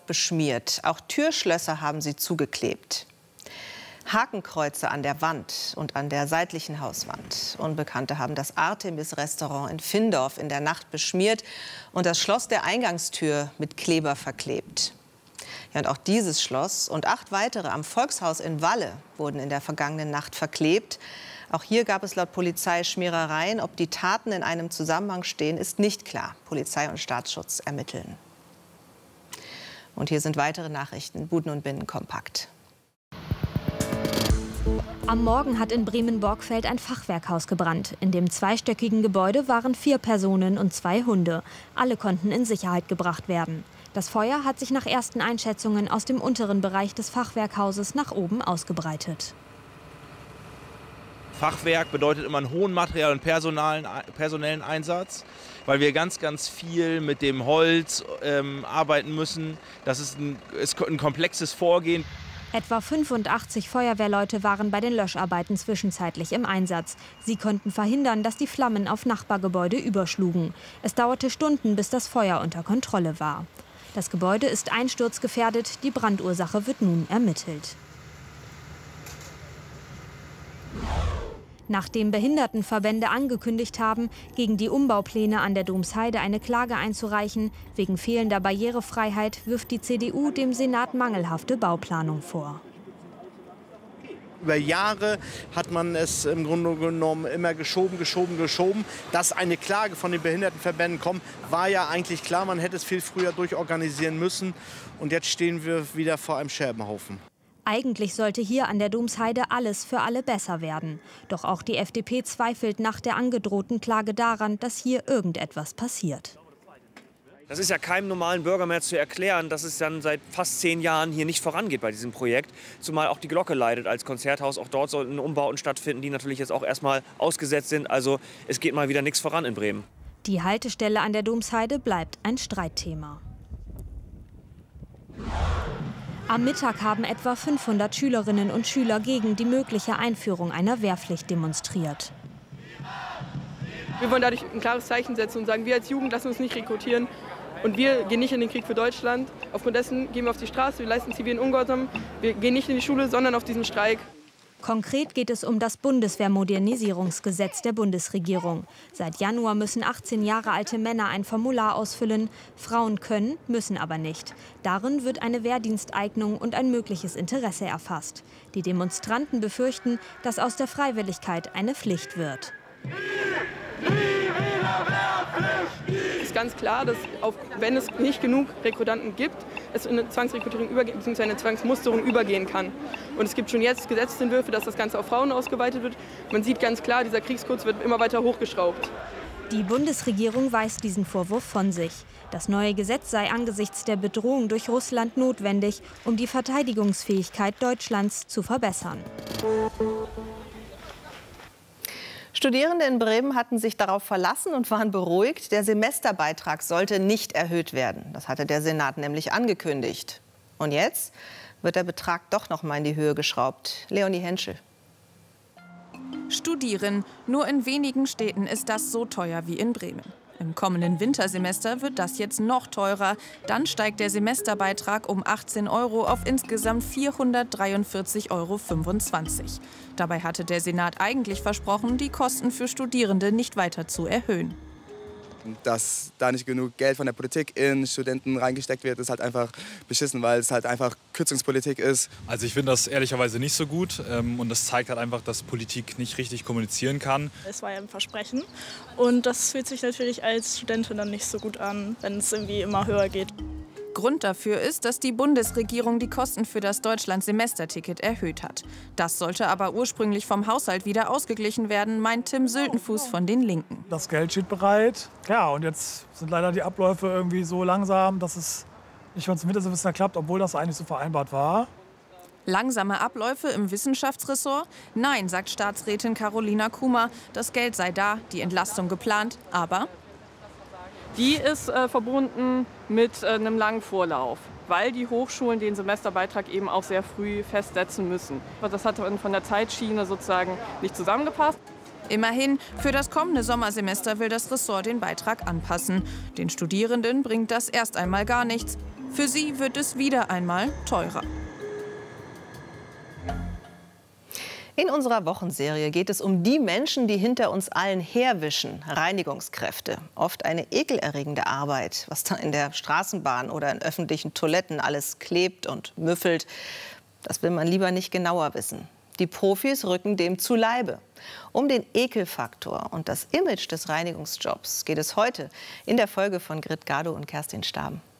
Kunststoff beschmiert. Auch Türschlösser haben sie zugeklebt. Hakenkreuze an der Wand und an der seitlichen Hauswand. Unbekannte haben das Artemis-Restaurant in Findorf in der Nacht beschmiert und das Schloss der Eingangstür mit Kleber verklebt. Ja, und auch dieses Schloss und 8 weitere am Volkshaus in Walle wurden in der vergangenen Nacht verklebt. Auch hier gab es laut Polizei Schmierereien. Ob die Taten in einem Zusammenhang stehen, ist nicht klar. Polizei und Staatsschutz ermitteln. Und hier sind weitere Nachrichten. Buden und Binnen kompakt. Am Morgen hat in Bremen-Borgfeld ein Fachwerkhaus gebrannt. In dem zweistöckigen Gebäude waren 4 Personen und 2 Hunde. Alle konnten in Sicherheit gebracht werden. Das Feuer hat sich nach ersten Einschätzungen aus dem unteren Bereich des Fachwerkhauses nach oben ausgebreitet. Fachwerk bedeutet immer einen hohen Material- und personellen Einsatz, weil wir ganz viel mit dem Holz arbeiten müssen. Das ist ein komplexes Vorgehen. Etwa 85 Feuerwehrleute waren bei den Löscharbeiten zwischenzeitlich im Einsatz. Sie konnten verhindern, dass die Flammen auf Nachbargebäude überschlugen. Es dauerte Stunden, bis das Feuer unter Kontrolle war. Das Gebäude ist einsturzgefährdet. Die Brandursache wird nun ermittelt. Nachdem Behindertenverbände angekündigt haben, gegen die Umbaupläne an der Domsheide eine Klage einzureichen, wegen fehlender Barrierefreiheit wirft die CDU dem Senat mangelhafte Bauplanung vor. Über Jahre hat man es im Grunde genommen immer geschoben. Dass eine Klage von den Behindertenverbänden kommt, war ja eigentlich klar. Man hätte es viel früher durchorganisieren müssen. Und jetzt stehen wir wieder vor einem Scherbenhaufen. Eigentlich sollte hier an der Domsheide alles für alle besser werden. Doch auch die FDP zweifelt nach der angedrohten Klage daran, dass hier irgendetwas passiert. Das ist ja keinem normalen Bürger mehr zu erklären, dass es dann seit fast 10 Jahren hier nicht vorangeht bei diesem Projekt. Zumal auch die Glocke leidet als Konzerthaus. Auch dort sollten Umbauten stattfinden, die natürlich jetzt auch erstmal ausgesetzt sind. Also es geht mal wieder nichts voran in Bremen. Die Haltestelle an der Domsheide bleibt ein Streitthema. Am Mittag haben etwa 500 Schülerinnen und Schüler gegen die mögliche Einführung einer Wehrpflicht demonstriert. Wir wollen dadurch ein klares Zeichen setzen und sagen, wir als Jugend lassen uns nicht rekrutieren. Und wir gehen nicht in den Krieg für Deutschland. Aufgrund dessen gehen wir auf die Straße, wir leisten zivilen Ungehorsam. Wir gehen nicht in die Schule, sondern auf diesen Streik. Konkret geht es um das Bundeswehrmodernisierungsgesetz der Bundesregierung. Seit Januar müssen 18 Jahre alte Männer ein Formular ausfüllen. Frauen können, müssen aber nicht. Darin wird eine Wehrdiensteignung und ein mögliches Interesse erfasst. Die Demonstranten befürchten, dass aus der Freiwilligkeit eine Pflicht wird. Es ist ganz klar, dass wenn es nicht genug Rekrutanten gibt, es in eine Zwangsrekrutierung bzw. eine Zwangsmusterung übergehen kann. Und es gibt schon jetzt Gesetzentwürfe, dass das Ganze auf Frauen ausgeweitet wird. Man sieht ganz klar, dieser Kriegskurs wird immer weiter hochgeschraubt. Die Bundesregierung weist diesen Vorwurf von sich. Das neue Gesetz sei angesichts der Bedrohung durch Russland notwendig, um die Verteidigungsfähigkeit Deutschlands zu verbessern. Studierende in Bremen hatten sich darauf verlassen und waren beruhigt, der Semesterbeitrag sollte nicht erhöht werden. Das hatte der Senat nämlich angekündigt. Und jetzt wird der Betrag doch noch mal in die Höhe geschraubt. Leonie Henschel. Studieren. Nur in wenigen Städten ist das so teuer wie in Bremen. Im kommenden Wintersemester wird das jetzt noch teurer. Dann steigt der Semesterbeitrag um 18 € auf insgesamt 443,25 €. Dabei hatte der Senat eigentlich versprochen, die Kosten für Studierende nicht weiter zu erhöhen. Dass da nicht genug Geld von der Politik in Studenten reingesteckt wird, ist halt einfach beschissen, weil es halt einfach Kürzungspolitik ist. Also ich finde das ehrlicherweise nicht so gut und das zeigt halt einfach, dass Politik nicht richtig kommunizieren kann. Es war ja ein Versprechen und das fühlt sich natürlich als Studentin dann nicht so gut an, wenn es irgendwie immer höher geht. Grund dafür ist, dass die Bundesregierung die Kosten für das Deutschland-Semesterticket erhöht hat. Das sollte aber ursprünglich vom Haushalt wieder ausgeglichen werden, meint Tim Sültenfuß von den Linken. Das Geld steht bereit. Ja, und jetzt sind leider die Abläufe irgendwie so langsam, dass es nicht von zum Wintersemester klappt, obwohl das eigentlich so vereinbart war. Langsame Abläufe im Wissenschaftsressort? Nein, sagt Staatsrätin Carolina Kuma. Das Geld sei da, die Entlastung geplant, aber die ist verbunden mit einem langen Vorlauf, weil die Hochschulen den Semesterbeitrag eben auch sehr früh festsetzen müssen. Das hat von der Zeitschiene sozusagen nicht zusammengepasst. Immerhin, für das kommende Sommersemester will das Ressort den Beitrag anpassen. Den Studierenden bringt das erst einmal gar nichts. Für sie wird es wieder einmal teurer. In unserer Wochenserie geht es um die Menschen, die hinter uns allen herwischen, Reinigungskräfte. Oft eine ekelerregende Arbeit, was da in der Straßenbahn oder in öffentlichen Toiletten alles klebt und müffelt. Das will man lieber nicht genauer wissen. Die Profis rücken dem zu Leibe. Um den Ekelfaktor und das Image des Reinigungsjobs geht es heute in der Folge von Grit Gado und Kerstin Staben.